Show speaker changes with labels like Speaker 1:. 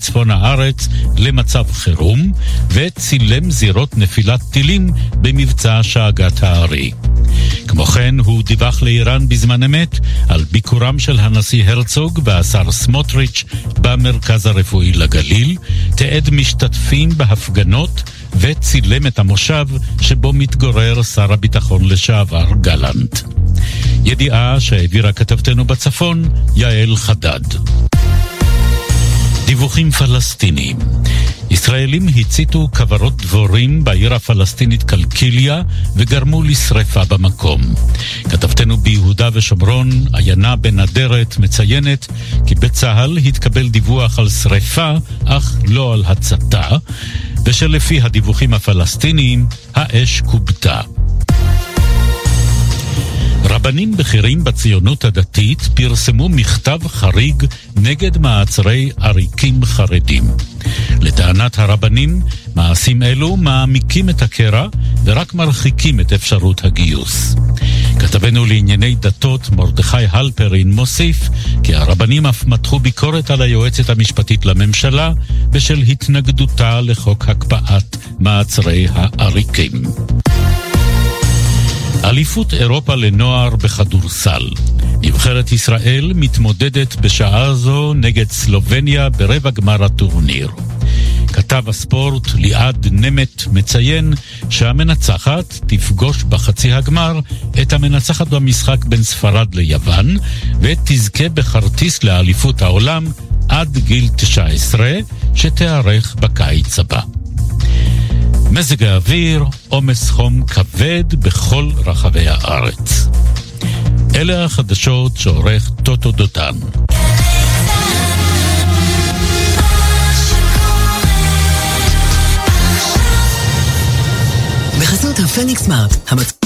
Speaker 1: בצפון הארץ למצב חירום, וצילם זירות נפילת טילים במבצע שאגת הארי. כמו כן הוא דיווח לאיראן בזמן אמת על ביקורם של הנשיא הרצוג והשר סמוטריץ' במרכז הרפואי לגליל, תעד משתתפים בהפגנות וצילם את המושב שבו מתגורר שר הביטחון לשעבר גלנט. ידיעה שהעבירה כתבתנו בצפון יעל חדד. דיווחים פלסטיניים. ישראלים הציתו כוורות דבורים בעיר הפלסטינית קלקיליה וגרמו לשריפה במקום. כתבתנו ביהודה ושומרון, עיינה בן אדרת, מציינת כי בצהל התקבל דיווח על שריפה אך לא על הצתה, ושלפי הדיווחים הפלסטיניים האש קובתה. רבנים בכירים בציונות הדתית פרסמו מכתב חריג נגד מעצרי עריקים חרדים. לטענת הרבנים, מעשים אלו מעמיקים את הקרע ורק מרחיקים את אפשרות הגיוס. כתבנו לענייני דתות מרדכי הלפרין מוסיף כי הרבנים אף מתחו ביקורת על היועצת המשפטית לממשלה בשל התנגדותה לחוק הקפאת מעצרי העריקים. אליפות אירופה לנוער בכדורסל. נבחרת ישראל מתמודדת בשעה זו נגד סלובניה ברבע גמר הטורניר. כתב הספורט ליעד נמת מציין שהמנצחת תפגוש בחצי הגמר את המנצחת במשחק בין ספרד ליוון, ותזכה בכרטיס לאליפות העולם עד גיל 19 שתארך בקיץ הבא. מזג האוויר, עומס חום כבד בכל רחבי הארץ. אלה החדשות שעורך טוטו דותן.
Speaker 2: בחסות הפניקס סמארט,